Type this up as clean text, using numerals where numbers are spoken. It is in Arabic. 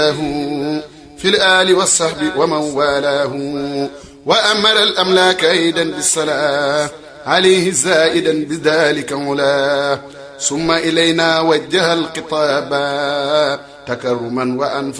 في الآل والصحب ومن والاه وأمر الأملاك أيضا بالصلاة عليه زائدا بذلك علاه ثم إلينا وجه الخطاب تكرما وأنفا